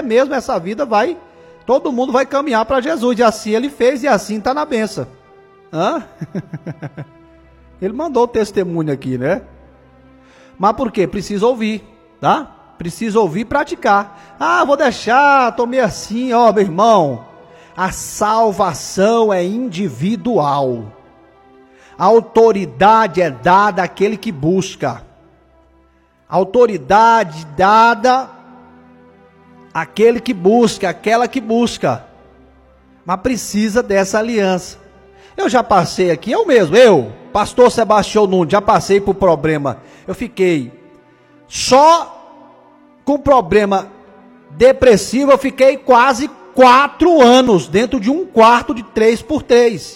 até mesmo essa vida todo mundo vai caminhar para Jesus, e assim ele fez, e assim está na bênção. Hã? Ele mandou o testemunho aqui, né? Mas por quê? Precisa ouvir, tá? Precisa ouvir e praticar. Ah, vou deixar, tô meio assim, ó, meu irmão. A salvação é individual. A autoridade é dada àquele que busca. A autoridade dada àquele que busca, aquela que busca. Mas precisa dessa aliança. Eu já passei aqui, pastor Sebastião Nunes, já passei por problema. Eu fiquei só com problema depressivo, eu fiquei quase 4 anos dentro de um quarto de 3x3.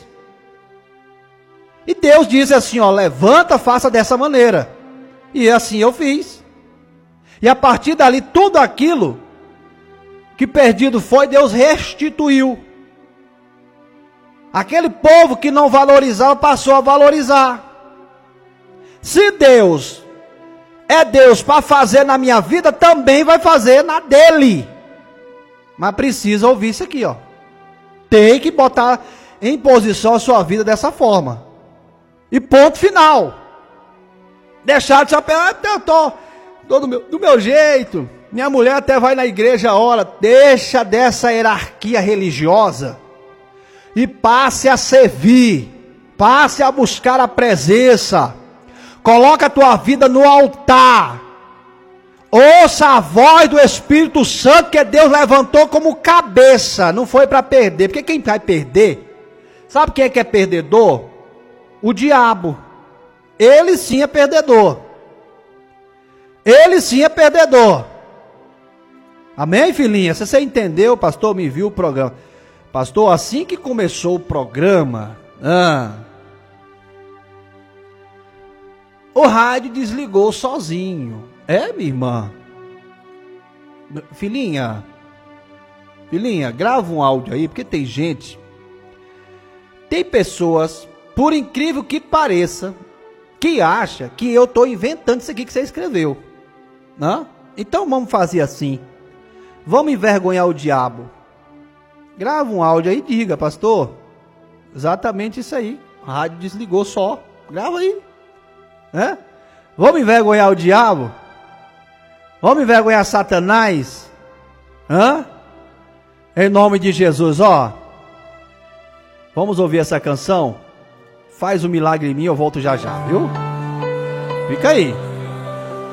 E Deus diz assim, ó, levanta, faça dessa maneira. E assim eu fiz. E a partir dali, tudo aquilo que perdido foi, Deus restituiu. Aquele povo que não valorizava, passou a valorizar. Se Deus é Deus para fazer na minha vida, também vai fazer na dele. Mas precisa ouvir isso aqui, ó. Tem que botar em posição a sua vida dessa forma. E ponto final. Deixar de apelar, eu tô do meu jeito. Minha mulher até vai na igreja a hora. Deixa dessa hierarquia religiosa e passe a servir. Passe a buscar a presença. Coloca a tua vida no altar. Ouça a voz do Espírito Santo que Deus levantou como cabeça. Não foi para perder. Porque quem vai perder? Sabe quem é que é perdedor? O diabo. Ele sim é perdedor. Ele sim é perdedor. Amém, filhinha? Se você entendeu, pastor, me viu o programa. Pastor, assim que começou o programa, o rádio desligou sozinho. É, minha irmã? Filhinha, grava um áudio aí, porque tem gente, tem pessoas, por incrível que pareça, que acha que eu estou inventando isso aqui que você escreveu. Não? Então vamos fazer assim. Vamos envergonhar o diabo. Grava um áudio aí e diga, pastor, exatamente isso aí. A rádio desligou só. Grava aí. Vamos envergonhar o diabo? Vamos envergonhar Satanás? Em nome de Jesus, ó. Vamos ouvir essa canção? Faz um milagre em mim, eu volto já já, viu? Fica aí.